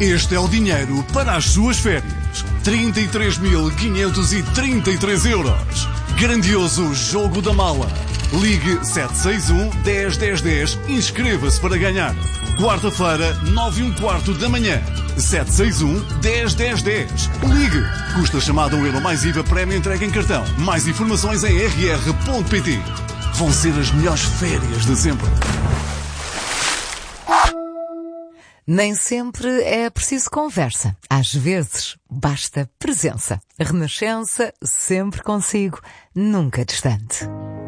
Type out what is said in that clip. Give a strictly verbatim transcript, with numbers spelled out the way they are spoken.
Este é o dinheiro para as suas férias. trinta e três mil quinhentos e trinta e três euros. Grandioso jogo da mala. Ligue sete seis um, dez, dez, dez e inscreva-se para ganhar. Quarta-feira, nove e um quarto da manhã. sete seis um, dez, dez, dez. Ligue. Custa chamada um euro mais I V A, prémio entregue em cartão. Mais informações em r r ponto p t. Vão ser as melhores férias de sempre. Nem sempre é preciso conversa. Às vezes, basta presença. Renascença, sempre consigo, nunca distante.